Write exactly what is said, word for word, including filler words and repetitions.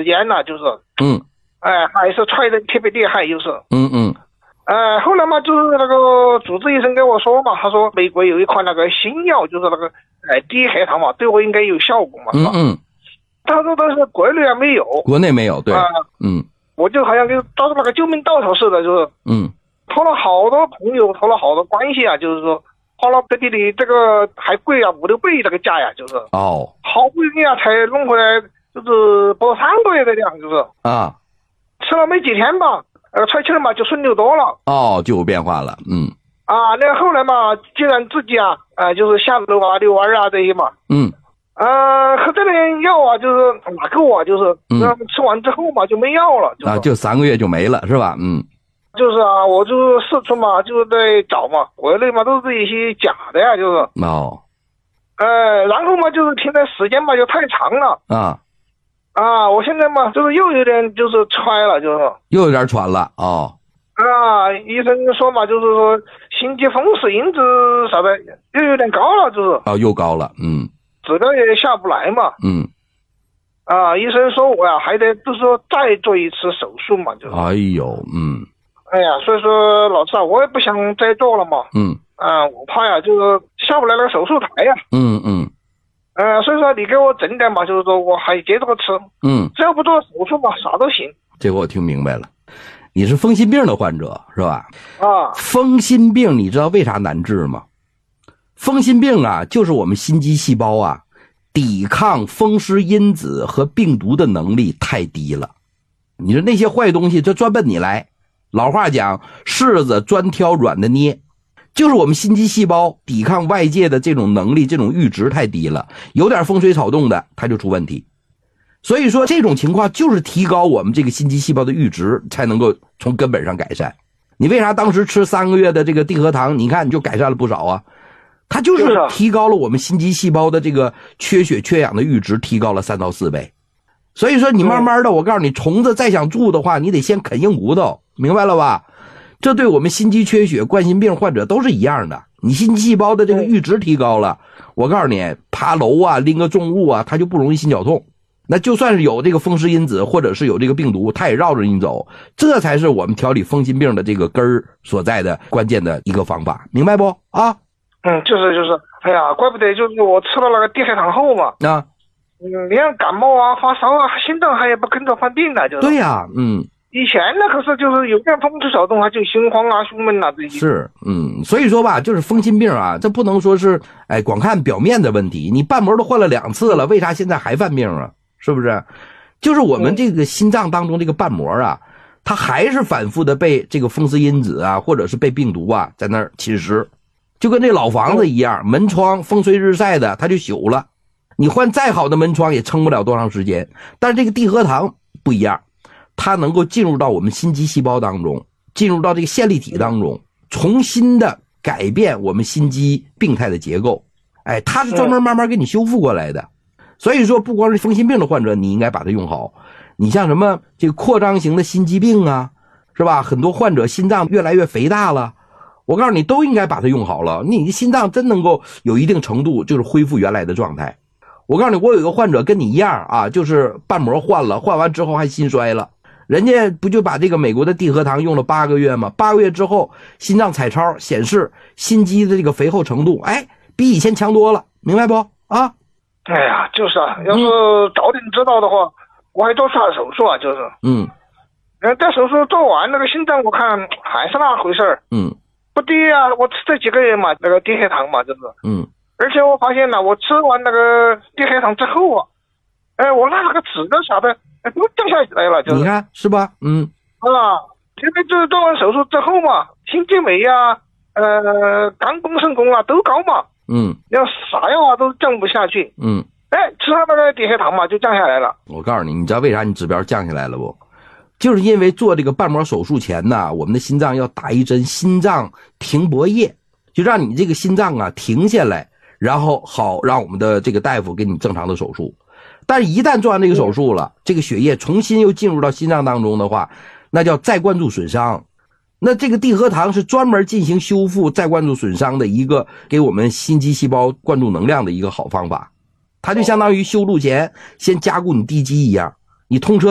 时间了，就是， 嗯， 哎，还是踹得特别厉害，就是， 嗯嗯， 呃，后来嘛，就是那个主治医生跟我说嘛，他说美国有一款那个新药，就是那个哎低血糖嘛，对我应该有效果嘛， 嗯嗯， 他说但是国内啊没有， 国内没有，对， 啊、 嗯， 我就好像跟抓住那个救命稻草似的，就是， 嗯， 托了好多朋友，托了好多关系啊，就是说。花了这里的这个还贵啊，五六倍这个价呀，就是哦， 好不容易啊才弄回来，就是不到三个月的量，就是啊， 吃了没几天吧，呃，踹气儿嘛就顺溜多了， 哦，就有变化了，嗯， 啊，那后来嘛，既然自己啊，呃，就是下楼啊、遛弯啊这些嘛， 嗯， 呃，喝这点药啊，就是哪够啊，就是，嗯，吃完之后嘛就没药了，就是、 啊，就三个月就没了，是吧？嗯。 就是啊，我就四处嘛，就是在找嘛，国内嘛都是一些假的呀，就是。 哦。 呃，然后嘛，就是停的时间嘛就太长了。 啊。 啊，我现在嘛，就是又有点就是揣了，就是。 又有点喘了哦。 啊，医生说嘛，就是说心肌风湿因子啥的又有点高了，就是。 哦，又高了，嗯。 治疗也下不来嘛。 嗯。 啊，医生说我呀还得就是说再做一次手术嘛，就是。 哎呦，嗯。 哎呀，所以说老师啊，我也不想再做了嘛。 嗯。 啊，我怕呀，就是下不来那个手术台呀。 嗯嗯。 呃，所以说你给我整点嘛，就是说我还接着个吃。 嗯。 只要不做手术嘛，啥都行。 这个我听明白了，你是风心病的患者是吧？ 啊。 风心病你知道为啥难治吗？风心病啊，就是我们心肌细胞啊，抵抗风湿因子和病毒的能力太低了。你说那些坏东西就专奔你来，老话讲柿子专挑软的捏，就是我们心肌细胞抵抗外界的这种能力，这种阈值太低了，有点风吹草动的它就出问题。所以说这种情况就是提高我们这个心肌细胞的阈值才能够从根本上改善。你为啥当时吃三个月的这个地核糖，你看你就改善了不少啊？它就是提高了我们心肌细胞的这个缺血缺氧的阈值，提高了三到四倍。所以说你慢慢的，我告诉你，虫子再想住的话，你得先啃硬骨头，明白了吧？这对我们心肌缺血、冠心病患者都是一样的。你心肌细胞的这个阈值提高了，我告诉你，爬楼啊、拎个重物啊，它就不容易心绞痛。那就算是有这个风湿因子，或者是有这个病毒，它也绕着你走。这才是我们调理风心病的这个根儿所在的关键的一个方法，明白不？啊？ 嗯，就是就是，哎呀，怪不得就是我吃了那个低血糖后嘛。 啊。 嗯，连感冒啊、发烧啊、心脏还也不跟着犯病了，就是。 对呀、啊，嗯。 以前呢，可是就是有点风吹草动，它就心慌啊、胸闷啊这些。 是，嗯，所以说吧，就是风心病啊，这不能说是，哎，光看表面的问题。你瓣膜都换了两次了，为啥现在还犯病啊？是不是？就是我们这个心脏当中这个瓣膜啊，它还是反复的被这个风湿因子啊，或者是被病毒啊在那儿侵蚀，就跟这老房子一样，门窗风吹日晒的，它就朽了。你换再好的门窗也撑不了多长时间，但是这个地核糖不一样，它能够进入到我们心肌细胞当中，进入到这个线粒体当中，重新的改变我们心肌病态的结构。哎，它是专门慢慢给你修复过来的。所以说不光是风心病的患者，你应该把它用好。你像什么这个扩张型的心肌病啊，是吧？很多患者心脏越来越肥大了，我告诉你都应该把它用好了。你的心脏真能够有一定程度就是恢复原来的状态。我告诉你，我有一个患者跟你一样啊，就是瓣膜换了，换完之后还心衰了。人家不就把这个美国的地核糖用了八个月吗？八个月之后，心脏彩超显示心肌的这个肥厚程度，哎，比以前强多了，明白不？啊？ 哎呀，就是啊，要是早点知道的话，嗯、我还做出来手术啊，就是。嗯。呃，这手术做完，那个心脏我看还是那回事儿。嗯。不低啊，我吃这几个月嘛，那个低血糖嘛，就是。嗯。而且我发现了，我吃完那个低血糖之后啊，哎，我那个脂的啥的，哎，都降下来了，就是。 你看是吧？嗯。 啊，现在就是做完手术之后嘛，心肌酶啊，呃，肝功肾功啊都高嘛。嗯。要啥药啊都降不下去。嗯。哎，吃上那个低血糖嘛，就降下来了。 我告诉你，你知道为啥你指标降下来了不？就是因为做这个瓣膜手术前呢，我们的心脏要打一针心脏停泊液，就让你这个心脏啊停下来。然后好让我们的这个大夫给你正常的手术，但是一旦做完这个手术了，这个血液重新又进入到心脏当中的话，那叫再灌注损伤。那这个地核糖是专门进行修复再灌注损伤的一个给我们心肌细胞灌注能量的一个好方法，它就相当于修路前先加固你地基一样，你通车